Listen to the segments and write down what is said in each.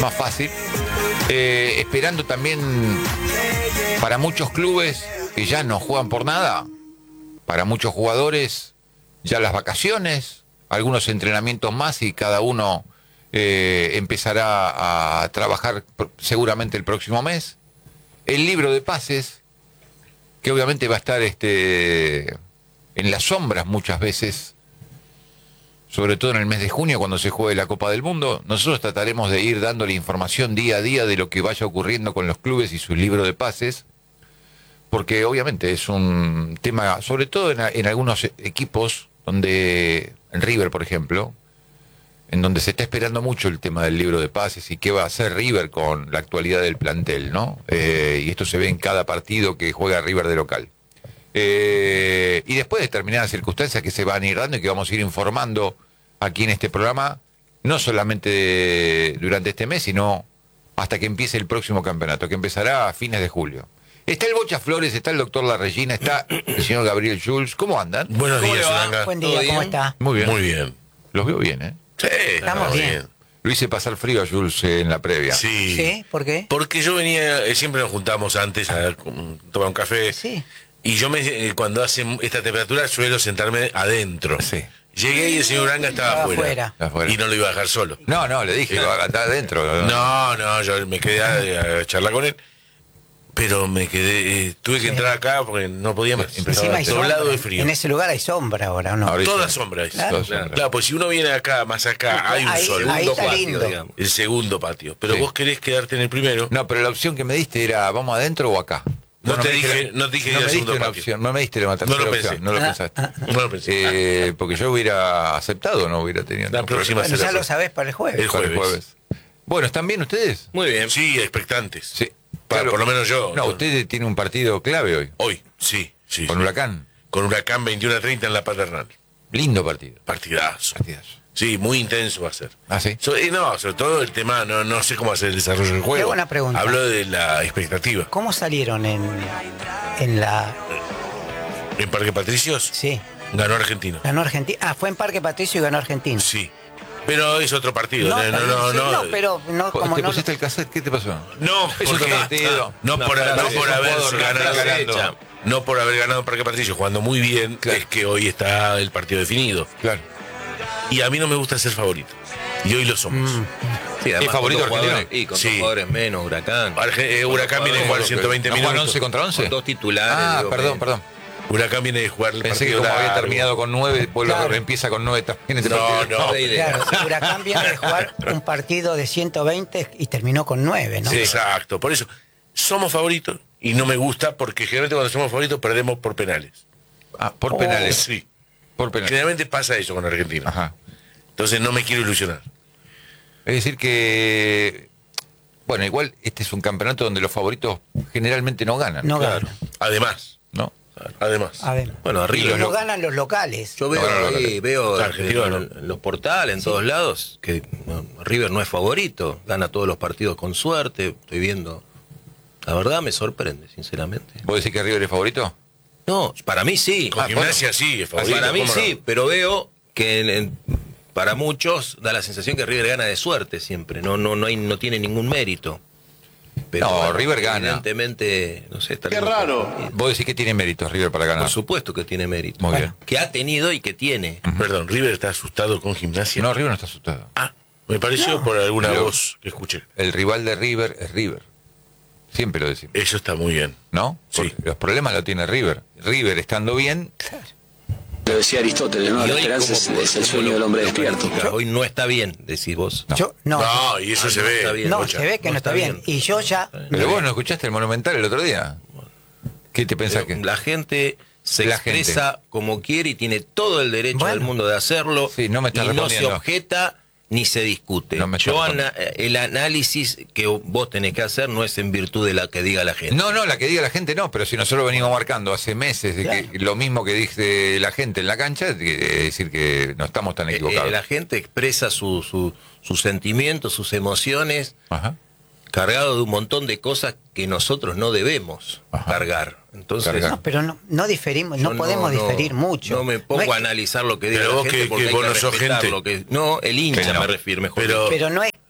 más fácil. Esperando también para muchos clubes que ya no juegan por nada, para muchos jugadores ya las vacaciones, algunos entrenamientos más y cada uno empezará a trabajar seguramente el próximo mes. El libro de pases, que obviamente va a estar en las sombras muchas veces, sobre todo en el mes de junio cuando se juegue la Copa del Mundo. Nosotros trataremos de ir dándole información día a día de lo que vaya ocurriendo con los clubes y sus libros de pases, porque obviamente es un tema, sobre todo en algunos equipos, donde en River, por ejemplo, en donde se está esperando mucho el tema del libro de pases y qué va a hacer River con la actualidad del plantel, ¿no? Y esto se ve en cada partido que juega River de local. Y después de determinadas circunstancias que se van a ir dando y que vamos a ir informando aquí en este programa, no solamente durante este mes, sino hasta que empiece el próximo campeonato, que empezará a fines de julio. Está el Bocha Flores, está el doctor La Regina, está el señor Gabriel Schulz. ¿Cómo andan? Buenos días, Uranga. Buen día, ¿cómo está? Muy bien. Muy bien. Los veo bien, ¿eh? Sí, Estamos bien. Lo hice pasar frío a Jules en la previa. Sí. ¿Sí? ¿Por qué? Porque yo venía, siempre nos juntamos antes a tomar un café. Sí. Y yo cuando hace esta temperatura suelo sentarme adentro. Sí. Llegué y el señor Uranga estaba afuera. Afuera. Y no lo iba a dejar solo. No, le dije, va a estar adentro. No, yo me quedé a charlar con él. Pero me quedé, tuve que entrar acá porque no podía más. Encima hay Doblado sombra. de frío. En ese lugar hay sombra ahora, ¿o no? Ahorita. Toda sombra es. Claro. Claro, pues si uno viene acá, más acá, hay un Ahí sol. está patio, lindo. digamos. El segundo patio. Pero Sí. vos querés quedarte en el primero. No, pero la opción que me diste era, ¿vamos adentro o acá? No te me dije- no te dije ir al me diste segundo una patio. opción, no me diste la tercera No lo pensé. opción, no lo pensaste. No lo pensé. Porque yo hubiera aceptado, no hubiera tenido La ningún próxima problema. Bueno, ya será lo sabés para el jueves. El Para el jueves. Bueno, ¿están bien ustedes? Muy bien. Sí, expectantes. Sí. Por lo menos yo. No, usted tiene un partido clave hoy, Hoy, sí. con sí. Huracán. Con Huracán 21-30 en la Paternal. Lindo partido. Partidazo. Partidazo. Sí, muy intenso va a ser. ¿Ah, sí? No, sobre todo el tema, no sé cómo hacer el desarrollo del juego. Qué buena pregunta. Hablo de la expectativa. ¿Cómo salieron en la... En Parque Patricios Sí, ganó Argentino. ganó Argentina? Ah, fue en Parque Patricio y ganó Argentina. Sí. Pero es otro partido. No, No, pero no, como ¿Te no... pusiste el cassette? ¿Qué te pasó? No, Es porque otro partido. no por haber ganado, ganando. no por haber ganado en Parque Patricio jugando muy bien, Claro. es que hoy está el partido definido. Claro. Y a mí no me gusta ser favorito. Y hoy lo somos. Sí, además, ¿Es favorito con dos argentino? jugadores- Y con Sí. dos jugadores menos, Huracán. Huracán viene a jugar 120 ¿No juegan minutos. 11 contra 11? Con dos titulares. Ah, digo, perdón. Huracán viene de jugar el Pensé que partido como había largo. terminado con 9, después Claro. empieza con 9 también ese No, partido. no. de idea. Claro, Huracán viene de jugar un partido de 120 y terminó con 9, ¿no? Sí, exacto. Por eso, somos favoritos y no me gusta porque generalmente cuando somos favoritos perdemos por penales. Ah, por penales. Sí. Por penales. Generalmente pasa eso con Argentina. Ajá. Entonces no me quiero ilusionar. Es decir que, bueno, igual este es un campeonato donde los favoritos generalmente no ganan. No Claro. ganan. Además. Además. A ver. Bueno, Y River. no ganan los locales. Yo veo, No, ahí, veo Claro, Argentino, en los portales, en todos lados, que River no es favorito, gana todos los partidos con suerte, estoy viendo. La verdad me sorprende, sinceramente. ¿Vos decís que River es favorito? No, para mí sí. Con Gimnasia sí, es favorito. Para mí ¿cómo no? sí, pero veo que para muchos da la sensación que River gana de suerte siempre, no tiene ningún mérito. Pero No, River gana. Evidentemente, no sé, Qué raro. Vos decís que tiene méritos River para ganar. Por supuesto que tiene mérito. Muy bien. Que ha tenido y que tiene. Perdón, River está asustado con Gimnasia. No, River no está asustado. Ah, me pareció por alguna Pero- voz que escuché. El rival de River es River. Siempre lo decimos. Eso está muy bien. ¿No? Sí. Porque los problemas lo tiene River. River estando bien, Lo decía Aristóteles, ¿no? Y La hoy, esperanza ¿cómo- es el cómo sueño lo- del hombre lo despierto. planifica? Hoy no está bien, decís vos. Yo, no, No, y eso se no ve. está bien. no, Bocha. se ve que no está bien. Y yo ya... pero vos no escuchaste el Monumental el otro día. ¿Qué te pensás que? La gente se La expresa como quiere y tiene todo el derecho Bueno. del mundo de hacerlo. Sí, no me estás y no se respondiendo. objeta ni se discute. No me estás El análisis que vos tenés que hacer no es en virtud de la que diga la gente. No, la que diga la gente no, pero si nosotros venimos marcando hace meses de que lo mismo que dice la gente en la cancha, es decir que no estamos tan equivocados. La gente expresa sus sentimientos, sus emociones, Ajá. cargado de un montón de cosas que nosotros no debemos Ajá. cargar. Entonces, Cargar. No, pero no diferimos, no yo podemos diferir mucho. No me pongo No es a analizar lo que diga Pero la vos gente que porque hay vos que no sos respetar gente. lo que... No, el hincha Pero no. me refiero, mejor Pero- dicho. Pero no es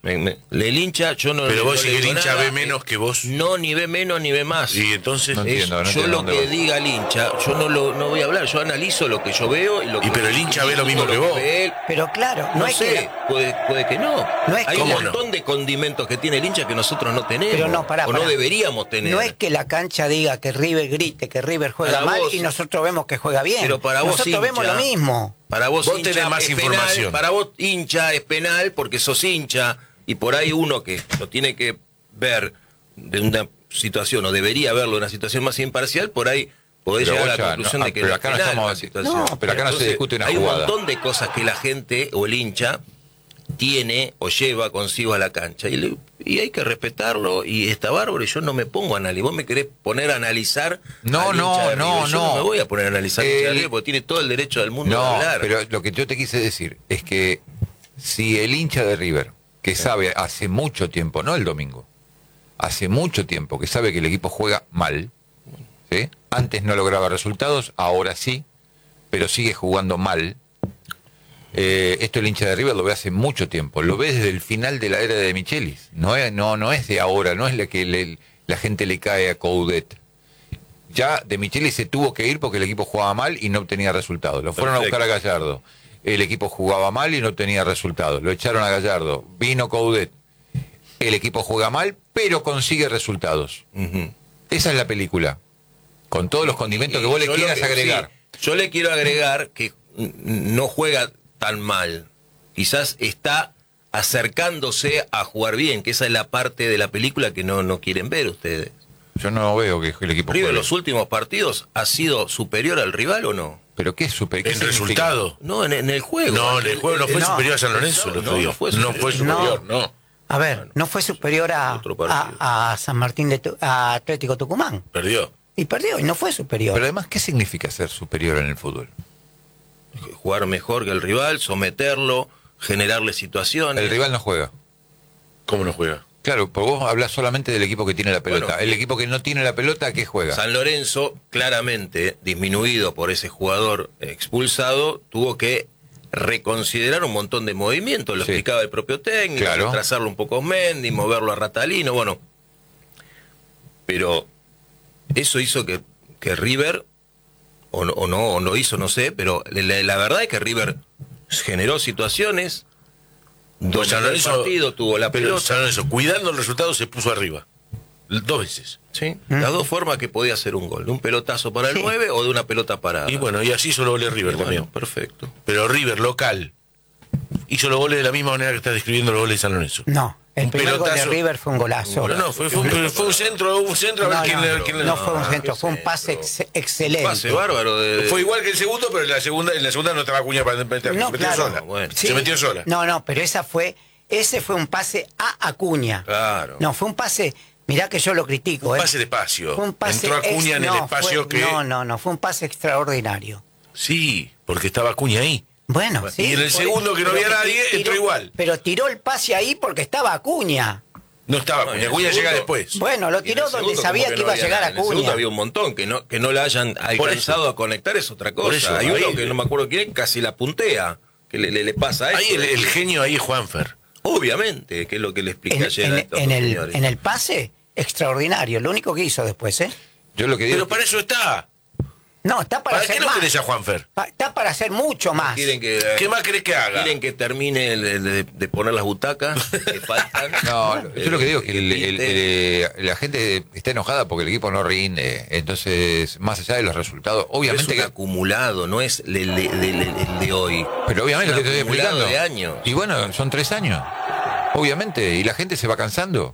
El hincha, yo no. Pero vos no si le el digo hincha nada, ve menos que vos. No, ni ve menos ni ve más. Y entonces. No entiendo, no Yo entiendo lo dónde que va. diga el hincha, yo no voy a hablar, yo analizo lo que yo veo y lo que. pero el hincha ve lo mismo que vos. ve él. Pero claro, No, no es sé, que... puede que no. No es Hay que un la- montón de condimentos que tiene el hincha que nosotros no tenemos. Pero no, pará, o no pará. deberíamos tener. No es que la cancha diga que River grite, que River juega Para mal vos- y nosotros vemos que juega bien. Pero para vos, nosotros vemos hincha, lo mismo. Para vos, Vos hincha, tenés más es información. penal, para vos, hincha, es penal porque sos hincha. Y por ahí uno que lo tiene que ver de una situación, o debería verlo de una situación más imparcial, por ahí podés Pero llegar a vos la ya, conclusión no, de que pero no acá es no penal estamos- la situación. no, pero acá no se discute una hay jugada. un montón de cosas que la gente o el hincha tiene o lleva consigo a la cancha y hay que respetarlo y está bárbaro y yo no me pongo a analizar. Vos me querés poner a analizar No, al no, hincha de no, River. Yo no. me voy a poner a analizar al hincha de El- River porque tiene todo el derecho del mundo de No, hablar. pero lo que yo te quise decir es que si el hincha de River, que sabe hace mucho tiempo, no el domingo, hace mucho tiempo que sabe que el equipo juega mal, ¿sí? Antes no lograba resultados, ahora sí, pero sigue jugando mal. Esto el hincha de River lo ve hace mucho tiempo, lo ve desde el final de la era de Michelis, no es de ahora, no es la que la gente le cae a Coudet. Ya de Michelis se tuvo que ir porque el equipo jugaba mal y no obtenía resultados. Lo fueron a buscar a Gallardo. El equipo jugaba mal y no obtenía resultados. Lo echaron a Gallardo. Vino Coudet. El equipo juega mal, pero consigue resultados. Ujú. Esa es la película. Con todos los condimentos que vos le Yo lo quieras que- agregar. sí, yo le quiero agregar que no juega tan mal. Quizás está acercándose a jugar bien, que esa es la parte de la película que no quieren ver ustedes. Yo no veo que el equipo River juegue. los últimos partidos ha sido superior al rival o no? ¿Pero qué es super? ¿Qué El significa? resultado. No, en el juego. No, en el juego no fue No. superior a San Lorenzo el otro No, día. no fue No fue superior. superior, no. A ver, no fue superior Otro partido. a San Martín a Atlético Tucumán. Perdió. Y perdió, y no fue superior. Pero además, ¿qué significa ser superior en el fútbol? Jugar mejor que el rival, someterlo, generarle situaciones. El rival no juega. ¿Cómo no juega? Claro, porque vos hablas solamente del equipo que tiene la pelota. Bueno, el equipo que no tiene la pelota, ¿qué juega? San Lorenzo, claramente disminuido por ese jugador expulsado, tuvo que reconsiderar un montón de movimientos, lo Sí. explicaba el propio técnico, Claro. retrasarlo un poco a Mendy, moverlo a Ratalino, bueno. Pero eso hizo que River, o no hizo, no sé, pero la verdad es que River generó situaciones, Pues San dominó el Lorenzo, partido, tuvo la pero pelota. San Lorenzo, cuidando el resultado, se puso arriba. 2 veces. Sí, las dos formas que podía hacer un gol, de un pelotazo para el Sí. 9 o de una pelota para... Y bueno, y así hizo los goles River Bueno, también. perfecto. Pero River, local, hizo los goles de la misma manera que está describiendo los goles de San Lorenzo. No, el Un primer gol de pelotazo. River fue un golazo. No, fue un centro, a ver No, quién no, le... quién le- no fue un centro, qué fue un centro. pase excelente. Pase bárbaro de... Fue igual que el segundo, pero en la segunda no estaba Acuña para meter, No, se metió claro. sola. Bueno. Sí. Se metió sola. No, pero ese fue un pase a Acuña. Claro. No, fue un pase, mirá que yo lo critico. Un pase de espacio. Fue un pase Entró Acuña en el espacio que... No, fue un pase extraordinario. Sí, porque estaba Acuña ahí. Bueno, sí. Y en el por- segundo que no pero había nadie, entró igual. Pero tiró el pase ahí porque estaba Acuña. No estaba No, Acuña, y el Acuña llega segundo- después. Bueno, lo Y en tiró el donde segundo, sabía como que iba a no llegar había nada. En el segundo Acuña. había un montón que no la hayan alcanzado a conectar, es otra cosa. Por eso, Hay uno ahí- que no me acuerdo quién, casi la puntea, que le pasa a Ahí eso. el genio ahí es Juanfer. Obviamente, que es lo que le expliqué En, ayer en- a estos en señores. el pase, extraordinario. Lo único que hizo después, ¿eh? Yo lo que digo Pero es para eso está. No, está para ¿Para hacer qué no más. querés a Juanfer? Está para hacer mucho más. ¿Quieren que, ¿Qué más querés que haga? ¿Quieren que termine de poner las butacas que faltan? No, yo lo que digo es que Viste. la gente está enojada porque el equipo no rinde. Entonces, más allá de los resultados, Pero obviamente es un que... acumulado, no es el de hoy. Pero obviamente Es que un te estoy acumulado explicando. de años. Y bueno, son 3 años. Obviamente. Y la gente se va cansando.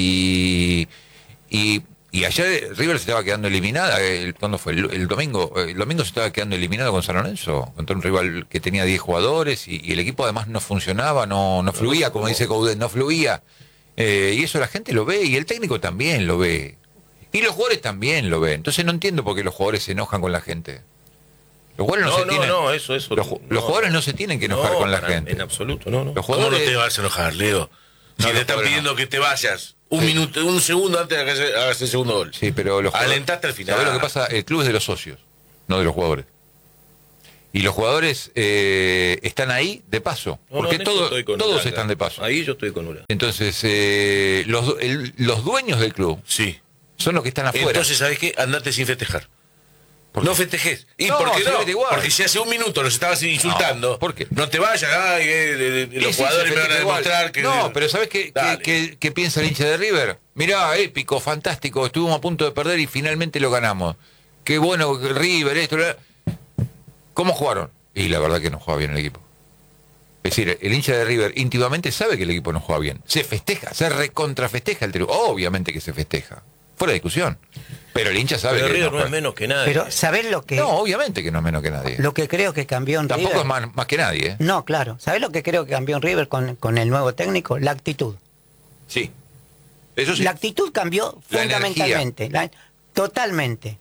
Y ayer River se estaba quedando eliminada. ¿Cuándo fue? El domingo. El domingo se estaba quedando eliminado con San Lorenzo. Contra un rival que tenía 10 jugadores. Y el equipo además no funcionaba, no fluía, como dice Coudet, no fluía. Y eso la gente lo ve. Y el técnico también lo ve. Y los jugadores también lo ven. Entonces no entiendo por qué los jugadores se enojan con la gente. Los jugadores no, se tienen... eso. Los jugadores no se tienen que enojar con la gente. En absoluto, no. Los ¿Cómo no jugadores... te vas a enojar, Leo? Si No, te no, están pero pidiendo que te vayas un Sí. minuto, un segundo antes de que hagas el segundo gol. Sí, pero los jugadores... Alentaste al final. ¿Sabés lo que pasa? El club es de los socios, no de los jugadores. Y los jugadores están ahí de paso, porque en eso estoy con todos Uranga. están de paso. Ahí yo estoy con Uranga. Entonces, los dueños del club Sí. son los que están afuera. Entonces, ¿sabes qué? Andate sin festejar. No festejes. ¿Y No, por qué se no? vete igual. Porque si hace un minuto los estabas insultando, No, ¿por qué? no te vayas, los Sí, jugadores se me van a festeja igual. demostrar que... No, pero ¿sabes Dale. qué piensa el hincha de River? Mirá, épico, fantástico, estuvimos a punto de perder y finalmente lo ganamos. Qué bueno, River, esto... ¿Cómo jugaron? Y la verdad que no juega bien el equipo. Es decir, el hincha de River íntimamente sabe que el equipo no juega bien. Se festeja, se recontrafesteja el triunfo. Obviamente que se festeja. Fuera de discusión. Pero el hincha sabe Pero que River no juega. es menos que nadie. Pero, ¿sabés lo que, No, obviamente que no es menos que nadie. lo que creo que cambió en Tampoco River? es más que nadie, ¿eh? No, claro. ¿Sabés lo que creo que cambió en River con el nuevo técnico? La actitud. Sí. Eso sí. La actitud cambió La fundamentalmente. Totalmente.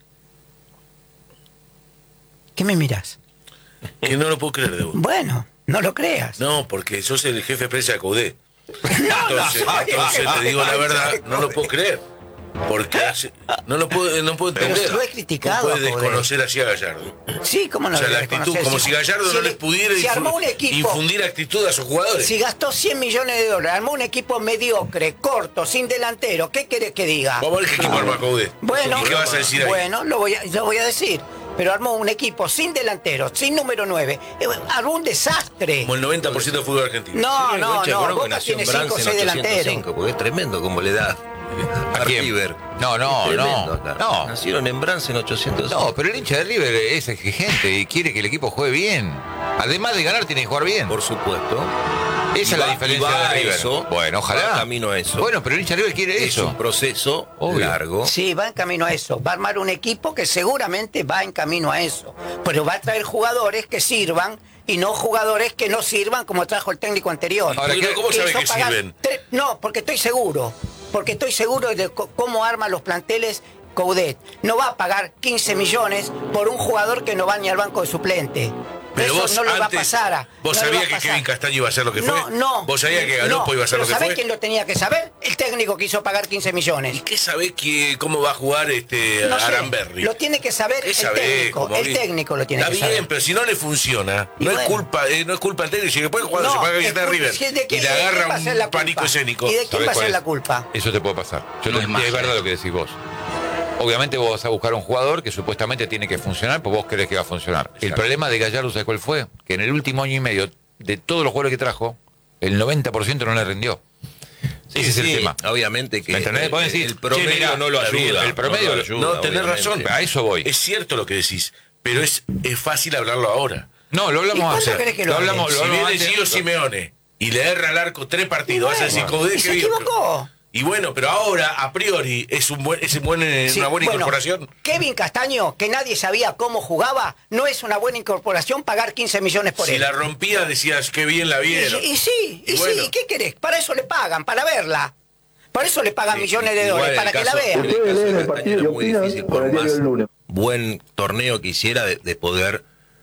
¿Qué me mirás? Que no lo puedo creer de vos. Bueno, no lo creas. No, porque sos el jefe de prensa de Caudé. No, Entonces te digo la verdad, no lo puedo creer. Porque no lo puedo entender. Pero lo he criticado ¿Cómo a puede Caudé. desconocer así a Gallardo? Sí, ¿cómo no O sea, lo la voy a actitud, reconocer? como si Gallardo no les pudiera si armó un equipo, infundir actitud a sus jugadores. si gastó 100 millones de dólares, armó un equipo mediocre, corto, sin delantero, ¿qué querés que diga? Vamos a ver qué equipo arma Caudé. Bueno, ¿Y qué vas a decir ahí? bueno, lo voy a decir. Pero armó un equipo sin delantero, sin número 9. Armó un desastre. Como el 90% del fútbol argentino. No, no, Concha, no. conozco que Boca nació en tiene 5 o Brance en 6 delanteros. 805, porque es tremendo como le da a quién? River. No, no, Es tremendo no, acá. no. Nacieron en Brance en 805. No, pero el hincha de River es exigente y quiere que el equipo juegue bien. Además de ganar, tiene que jugar bien. Por supuesto. Esa es la diferencia y va de a River. eso, Bueno, ojalá. va camino a eso. Bueno, pero el hincha de River quiere Es eso. un proceso Obvio. largo. Sí, va en camino a eso. Va a armar un equipo que seguramente va en camino a eso. Pero va a traer jugadores que sirvan y no jugadores que no sirvan como trajo el técnico anterior. Ahora, Pero ¿cómo sabe hizo que pagar sirven? No, porque estoy seguro. Porque estoy seguro de cómo arma los planteles Coudet. No va a pagar 15 millones por un jugador que no va ni al banco de suplente. Pero Eso vos no le va a antes, pasar. ¿vos no le va sabías a que pasar. Kevin Castaño iba a ser lo que fue? No, no. ¿Vos sabías que Galopo iba a ser lo que ¿Sabés fue? quién lo tenía que saber? El técnico que hizo pagar 15 millones. ¿Y qué sabés cómo va a jugar No sé, Aranberri? lo tiene que saber ¿Qué el sabés? técnico. Como El bien. técnico lo tiene Está que bien, saber. pero si no le funciona, Y no bueno. es culpa del técnico. Si después cuando No, se paga que es está culpa- River si es de y quién- le ¿de quién agarra va a ser la un pánico culpa? escénico. ¿Y de quién ¿Sabés va a cuál ser es? la culpa? Eso te puede pasar. Yo No te es es magia. verdad lo que decís vos. Obviamente vos vas a buscar un jugador que supuestamente tiene que funcionar, pues vos crees que va a funcionar. El problema de Gallardo, ¿sabes cuál fue? Que en el último año y medio, de todos los jugadores que trajo, el 90% no le rindió. Sí, Ese es el sí, tema. Obviamente que ¿Me entendés? Vos decís, el promedio che, mirá, no lo está bien, ayuda. el promedio no lo lo- ayuda, No, tenés obviamente. razón. A eso voy. Es cierto lo que decís, pero es fácil hablarlo ahora. No, lo ¿Y hablamos cuándo antes. querés que lo Lo hablamos, hables? lo Si hablamos viene antes. Gio Simeone y le erra al arco 3 partidos, vas a decir, Bueno, Coudet, y qué se bien. equivocó. Y bueno, pero ahora, a priori, es Sí, una buena bueno, incorporación. Kevin Castaño, que nadie sabía cómo jugaba, no es una buena incorporación pagar 15 millones por Si él. la rompía, decías, qué bien la vieron. Y sí, Y y bueno. sí, ¿qué querés? Para eso le pagan, para verla. Para eso le pagan Sí, millones de igual dólares, el para que la caso- vean. el caso de Ustedes leen el Castaño partido era y muy opinan difícil, con el por diario más del lunes. buen torneo que hiciera de poder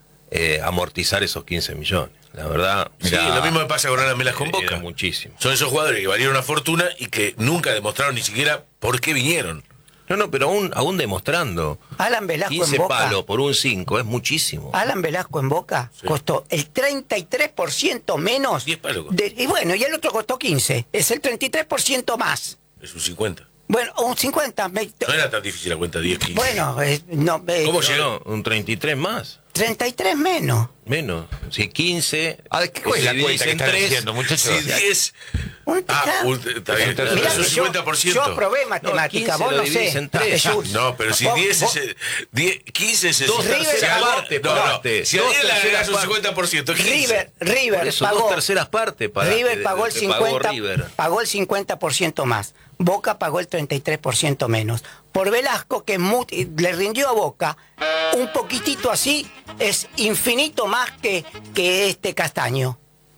amortizar esos 15 millones. La verdad, Sí, era- lo mismo me pasa con Alan Velas con era Boca. muchísimo. Son esos jugadores que valieron una fortuna y que nunca demostraron ni siquiera por qué vinieron. No, pero aún demostrando. Alan Velasco 15 en Boca. palos por un 5 es muchísimo. Alan Velasco en Boca costó el 33% menos. 10 palos. Y bueno, y el otro costó 15. Es el 33% más. Es un 50. Bueno, un 50. No era tan difícil la cuenta, 10, 15. Bueno, no, ¿Cómo No, llegó? un 33 más. 33 menos. Menos. Si 15. Ah, ¿cuál es la se cuenta que divide en están tres, haciendo, muchachos? Si 10. Está Está bien. Mirá Mirá Es que un yo 50%. yo aprobé matemática, 15 vos lo no dividís sé. en tres. Jesús. No, pero si Vos- 10 vos- es. 15 es. Dos River terceras pagó- partes No, no. pagaste. Si a Dos 10 le terceras agregás un partes. 50%, 15. River Por eso, pagó. dos terceras partes para River pagó el 50, River. pagó el 50% más. Boca pagó el 33% menos. Por Velasco, que le rindió a Boca un poquitito así, es infinito más que este Castaño.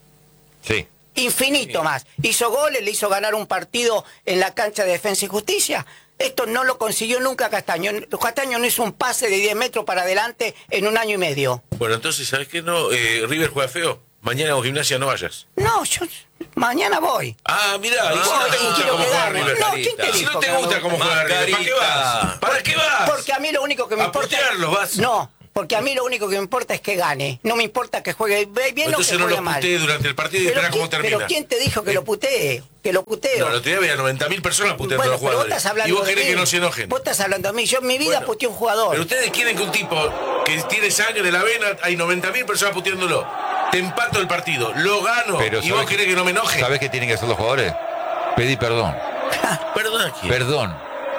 Sí. Infinito más. Hizo goles, le hizo ganar un partido en la cancha de Defensa y Justicia. Esto no lo consiguió nunca Castaño. Castaño no hizo un pase de 10 metros para adelante en un año y medio. Bueno, entonces, ¿sabes qué? No, River juega feo. Mañana con Gimnasia no vayas. No, yo mañana voy. Ah, mirá, y si Voy no te y gusta quiero cómo juega quedarme. River. No, ¿quién te Si dijo no te que no gusta me cómo juega River, ¿para qué vas? Mascarita. ¿Para qué vas? Porque a mí lo único que me A importa... putearlos vas. No, porque a mí lo único que me importa es que gane. No me importa que juegue bien o que Entonces no juegue lo mal. putee durante el partido y espera cómo termina. Pero ¿quién te dijo que lo putee? Que lo puteo. No, el otro día había 90.000 personas puteando a Bueno, los pero vos jugadores. estás hablando Y vos de querés mí. que no se enojen. Vos estás hablando de mí. Yo en mi vida Bueno, puteé a un jugador. Pero ustedes quieren que un tipo que tiene sangre en la vena, hay 90.000 personas puteándolo. Te empato el partido, lo gano. Pero y vos querés que no me enoje. ¿Sabés qué tienen que hacer los jugadores? Pedir perdón. Perdón a quién. Perdón.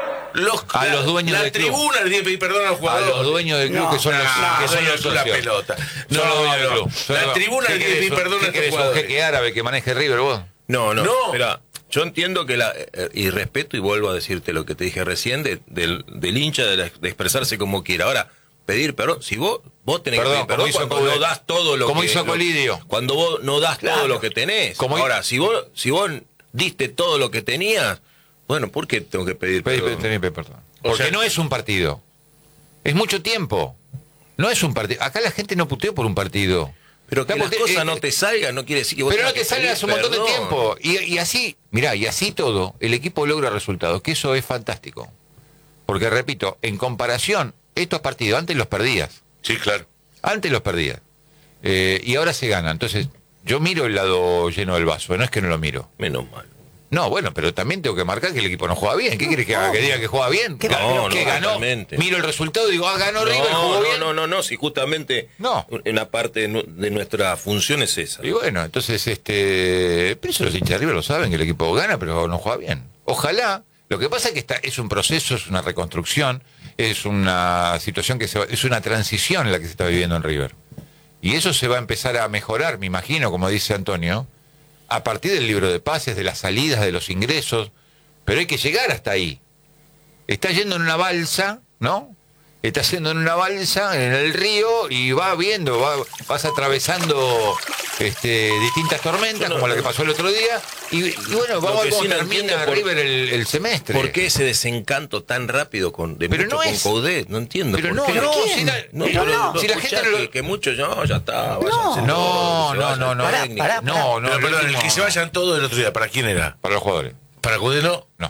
A los dueños la del club. tribuna le tiene que pedir perdón al A jugador. los dueños del club No, que son los No, que son los la socios. pelota. Son los dueños del club. La tribuna le tiene que pedir perdón a ¿Qué estos querés, un jugadores. jeque árabe que maneje River vos? No. No. Mirá, yo entiendo que y respeto y vuelvo a decirte lo que te dije recién del hincha de expresarse como quiera. Ahora, pedir perdón, si vos tenés Perdón, que pedir perdón como hizo cuando Coudet. no das todo lo Como que... hizo Colidio. Cuando vos no das todo lo que tenés. Como Ahora, si vos diste todo lo que tenías, bueno, ¿por qué tengo que pedir perdón? Perdón. O Porque sea, no es un partido. Es mucho tiempo. No es un partido. Acá la gente no puteó por un partido. Pero que Está las porque- cosas no te salgan no quiere decir que vos Pero no tengas te que sale pedir hace un montón de perdón. tiempo. Y así, mirá, y así todo, el equipo logra resultados, que eso es fantástico. Porque repito, en comparación, estos partidos antes los perdías. Sí, claro. Antes los perdías. Y ahora se gana. Entonces, yo miro el lado lleno del vaso, no es que no lo miro. Menos mal. No, bueno, pero también tengo que marcar que el equipo no juega bien. ¿Qué quieres que haga? ¿Que diga que juega bien? ¿Qué no, ¿Que no, ganó? totalmente. Miro el resultado y digo, ganó River, jugó bien. No, si justamente No. una parte de nuestra función es esa. Y bueno, entonces, pero eso los hinchas de River lo saben, que el equipo gana, pero no juega bien. Ojalá, lo que pasa es que es un proceso, es una reconstrucción, es una situación es una transición la que se está viviendo en River. Y eso se va a empezar a mejorar, me imagino, como dice Antonio, a partir del libro de pases, de las salidas, de los ingresos, pero hay que llegar hasta ahí. Está yendo en una balsa, ¿no? Está yendo en una balsa en el río y va viendo, vas atravesando distintas tormentas, como la que pasó el otro día, y bueno, vamos a ver que cómo sí no entiendo termina por- River el semestre. ¿Por qué ese desencanto tan rápido con Coudet? No entiendo. Pero por no, qué. no, ¿Quién? si la, si la escuchás gente no lo- que muchos ya está. No, no. Pará. No, Pero, el perdón, el último- que se vayan todos el otro día, ¿para quién era? para los jugadores. ¿Para Coudet no? No.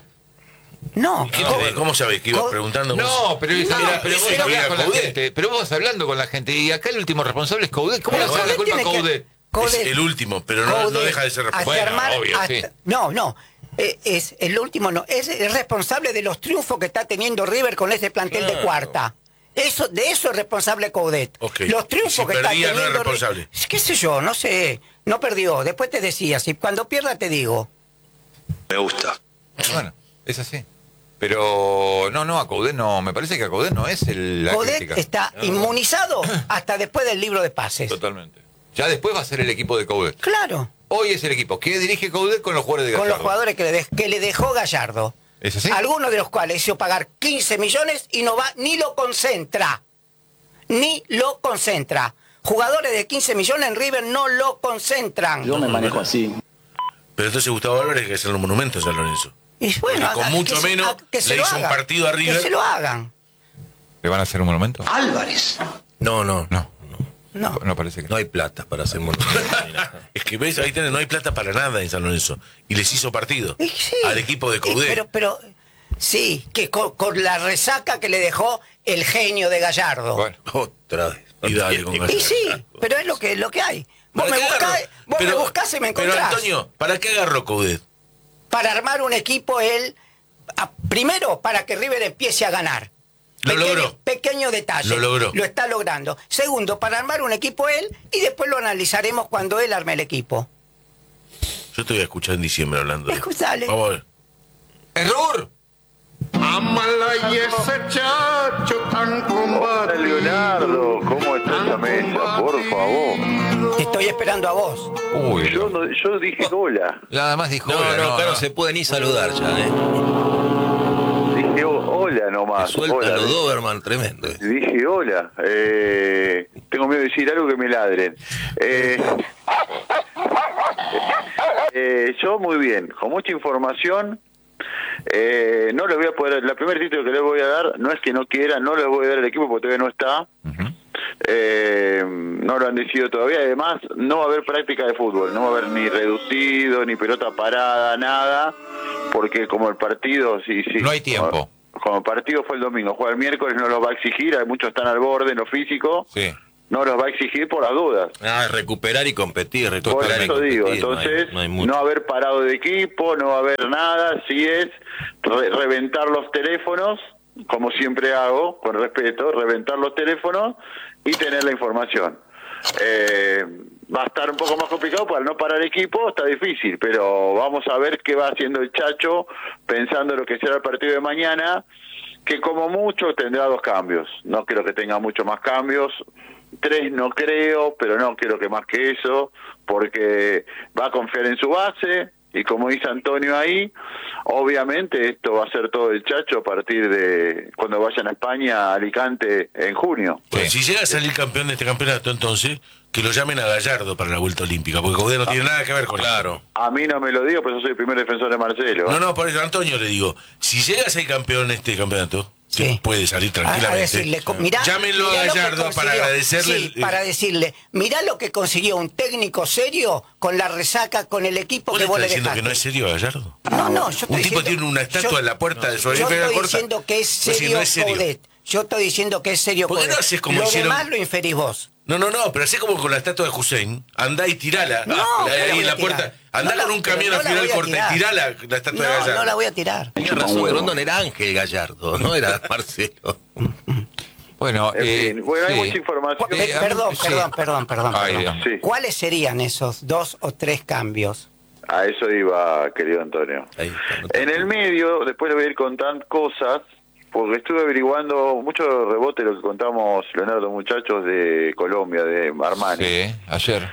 No. ¿Cómo sabés que ibas preguntando? No, pero, Mira, pero vos ese hablás era con la Coudet. gente. Pero vos hablando con la gente. Y acá el último responsable es Coudet. ¿Cómo le Pero haces la Coudet culpa a tiene que- Coudet? Coudet- Es el último, pero no Coudet deja de ser hace responsable. Bueno, armar obvio, hasta- sí. No. Es el último, no. Es el responsable de los triunfos que está teniendo River con ese plantel de Claro. cuarta. De eso es responsable Coudet. Ok. Los triunfos Y si que está perdía, no es teniendo. responsable. ¿Qué sé yo? No sé. No perdió. Después te decía. Si cuando pierda te digo. Me gusta. Bueno, es así. Pero no, a Coudet no. Me parece que a Coudet no es la Coudet crítica. está inmunizado hasta después del libro de pases. Totalmente. Ya después va a ser el equipo de Coudet. Claro. Hoy es el equipo que dirige Coudet con los jugadores de Con los Gallardo. jugadores que le dejó Gallardo. ¿Es así? Algunos de los cuales hizo pagar 15 millones y no va ni lo concentra. Ni lo concentra. Jugadores de 15 millones en River no lo concentran. Yo me manejo así. Pero entonces Gustavo Álvarez hay que hacer los monumentos a San Lorenzo. Y bueno, Porque con mucho menos que se le lo hizo un hagan. partido a River. Que se lo hagan. ¿Le van a hacer un monumento? Álvarez. No. No. No. No parece que. No hay plata para hacer monumentos ni nada. Es que ves, ahí tenés, no hay plata para nada en San Lorenzo. Y les hizo partido Y sí. al equipo de Coudet. Pero sí, que con la resaca que le dejó el genio de Gallardo. Bueno. Otra vez. Y dale con Y Gallardo. sí, pero es lo que hay. Vos ¿Para me qué buscás, agarró? vos me buscás y me encontrás. Pero Antonio, ¿para qué agarró Coudet? Para armar un equipo primero para que River empiece a ganar. Lo logró. Pequeño detalle. Lo logró. Lo está logrando. Segundo, para armar un equipo él y después lo analizaremos cuando él arme el equipo. Yo te voy a escuchar en diciembre hablando. Escuchale. Vamos a ver. ¡Error! Amala y ese chacho tan combatido. Leonardo, ¿cómo está esa mesa? Por favor. Te estoy esperando a vos. Uy, Yo dije hola. nada más dijo. No, hola, claro, no se puede ni saludar ya, Dije hola nomás. Suelta Hola. los Doberman, tremendo. Dije hola. Tengo miedo de decir algo que me ladren. Yo muy bien, con mucha información. No les voy a poder, la primer título que les voy a dar, no es que no quiera, no les voy a dar al equipo porque todavía no está. No lo han decidido todavía. Además, no va a haber práctica de fútbol, no va a haber ni reducido, ni pelota parada, nada, porque como el partido, sí. No hay tiempo. como el partido fue el domingo, juega el miércoles, no los va a exigir, hay muchos están al borde en lo físico, Sí. no los va a exigir por las dudas. Recuperar y competir, Por recuperar y eso competir. digo, no hay- entonces no hay mucho. no haber parado de equipo, no haber nada, sí es reventar los teléfonos, como siempre hago, con respeto, reventar los teléfonos y tener la información. Va a estar un poco más complicado para no parar equipo, está difícil, pero vamos a ver qué va haciendo el Chacho pensando lo que será el partido de mañana, que como mucho tendrá 2 cambios, no creo que tenga mucho más cambios, 3 no creo, pero no creo que más que eso, porque va a confiar en su base, y como dice Antonio ahí, obviamente esto va a ser todo el Chacho a partir de cuando vayan a España, a Alicante, en junio. Bueno, Sí. si llega a salir campeón de este campeonato, entonces, que lo llamen a Gallardo para la vuelta olímpica, porque Coudet no tiene nada que ver con Claro. A mí no me lo digo, pero yo soy el primer defensor de Marcelo. No, por eso, Antonio, le digo, si llega a ser campeón de este campeonato, Sí. que puede salir tranquilamente, A decirle, mirá, llámenlo mirá a lo que Gallardo para consiguió. agradecerle. Sí, para decirle, mirá lo que consiguió un técnico serio con la resaca, con el equipo ¿Vos que le vos estás le diciendo dejaste. que no es serio Gallardo? No, yo estoy Un tipo diciendo- tiene una estatua yo- en la puerta de su Yo Olimpia estoy corta. diciendo que es Vos decís, serio no es serio. Coudet. Yo estoy diciendo que es serio ¿Por qué no Coudet. haces como Lo hicieron- demás lo inferís vos. No, pero hacé como con la estatua de Hussein, andá y tirala. No, ¿qué la ahí voy en a la puerta. tirar? Andá No la- con un pero camión no al la final voy a corta y tirar. tirá la estatua de Gallardo. No la voy a tirar. Tenía razón, Rondón era Ángel Gallardo, no era Marcelo. Bueno, En fin, bueno, hay sí. mucha información. a mí- Perdón, sí. perdón. Ay, Dios. Sí. ¿Cuáles serían esos 2 o 3 cambios? A eso iba, querido Antonio. Ahí está, no te En el medio, después le voy a ir contando cosas, porque estuve averiguando mucho rebote lo que contamos Leonardo, muchachos de Colombia, de Armani. Sí, ayer.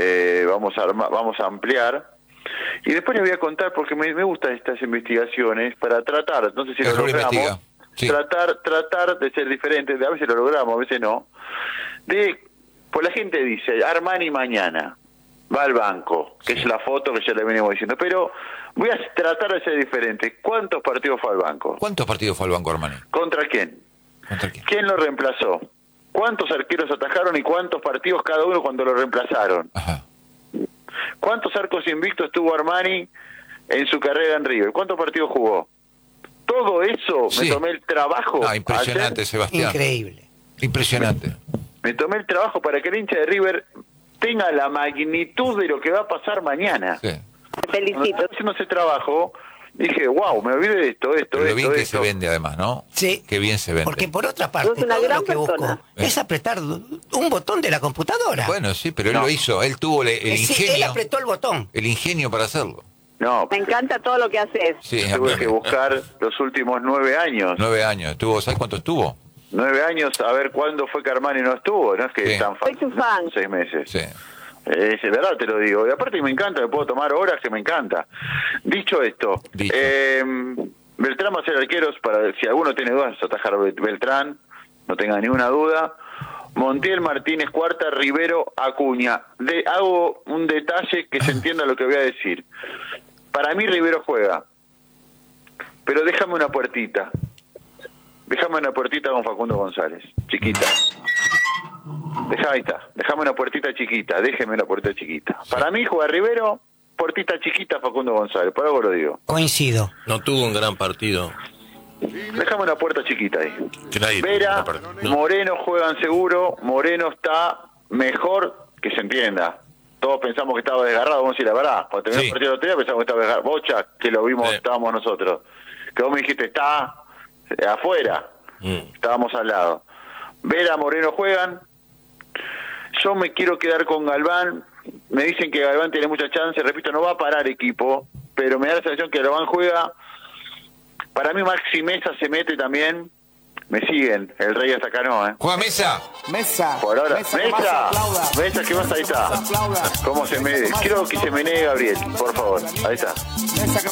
Vamos a ampliar. Y después les voy a contar, porque me gustan estas investigaciones, para tratar, no sé si lo Mejor logramos, investiga. Sí. tratar de ser diferentes, a veces lo logramos, a veces no. Pues la gente dice, Armani mañana va al banco, que es la foto que ya le venimos diciendo, pero voy a tratar de ser diferente. ¿Cuántos partidos fue al banco? ¿Cuántos partidos fue al banco, Armani? ¿Contra quién? ¿Contra quién? ¿Quién lo reemplazó? ¿Cuántos arqueros atajaron y cuántos partidos cada uno cuando lo reemplazaron? Ajá. ¿Cuántos arcos invictos tuvo Armani en su carrera en River? ¿Cuántos partidos jugó? Todo eso Sí. me tomé el trabajo. No, impresionante, ayer, Sebastián. Increíble. Impresionante. me tomé el trabajo para que el hincha de River tenga la magnitud de lo que va a pasar mañana. Sí. Cuando estaba haciendo ese trabajo, dije, wow, me olvidé de esto. Pero lo bien que esto. se vende además, ¿no? Sí. Qué bien se vende. Porque por otra parte, Sos una todo gran lo que persona. busco es apretar un botón de la computadora. Bueno, sí, pero él No. lo hizo. Él tuvo el Sí, él ingenio. apretó el botón. El ingenio para hacerlo. No, Me encanta todo lo que haces. Sí, tuve que buscar los últimos 9 años. 9 años. Estuvo, ¿sabes cuánto estuvo? 9 años a ver cuándo fue que Armani no estuvo. No es que Sí. es tan Soy fácil. tu fan. 6 meses. Sí. Es verdad, te lo digo. Y aparte me encanta, me puedo tomar horas que me encanta. Dicho esto, Dicho. Beltrán va a ser arqueros, para si alguno tiene dudas, atajar Beltrán, no tenga ninguna duda. Montiel, Martínez, Cuarta, Rivero, Acuña. Hago un detalle que se entienda lo que voy a decir. Para mí Rivero juega, pero déjame una puertita. Déjame una puertita con Facundo González, chiquita. Ahí está, déjame una puertita chiquita, déjeme una puertita chiquita. Para mí juega Rivero, puertita chiquita Facundo González, por algo lo digo. Coincido. No tuvo un gran partido. Déjame una puerta chiquita ahí. Que nadie- Vera, no. Moreno juegan seguro, Moreno está mejor, que se entienda. Todos pensamos que estaba desgarrado, vamos a decir la verdad. Cuando terminó Sí. el partido de otro día pensamos que estaba desgarrado. Bocha, que lo vimos, Sí. estábamos nosotros. Que vos me dijiste, está afuera. Estábamos al lado. Vera, Moreno juegan. Yo me quiero quedar con Galván. Me dicen que Galván tiene mucha chance. Repito, no va a parar equipo, pero me da la sensación que Galván juega. Para mí Maxi Mesa se mete también. Me siguen, el rey hasta acá no, ¿eh? ¿Juega Mesa? Mesa. Por ahora, Mesa, que más Mesa, aplauda. Mesa, ¿qué más? Ahí está. Aplauda. ¿Cómo se me? Quiero que se menee Gabriel, por favor. Ahí está. Mesa, que